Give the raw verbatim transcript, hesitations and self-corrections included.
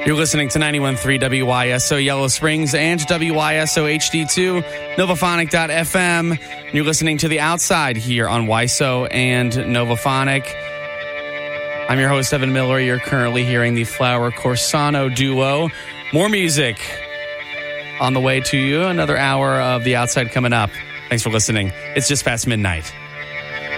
You're listening to ninety-one point three W Y S O Yellow Springs and W Y S O H D two, Novaphonic dot f m. You're listening to The Outside here on Y S O and Novaphonic. I'm your host, Evan Miller. You're currently hearing the Flower Corsano duo. More music on the way to you. Another hour of The Outside coming up. Thanks for listening. It's just past midnight.